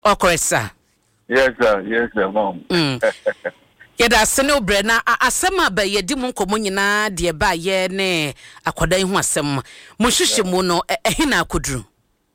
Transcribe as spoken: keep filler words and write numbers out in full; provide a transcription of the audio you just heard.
Okay, sir. Yes, sir. Yes, sir, mom. Mm. Yeda sene obre na asema ba yedi mu nkomo nyina de ba ye ne akodan hu asem mo hwehwe mu no ehi na akoduru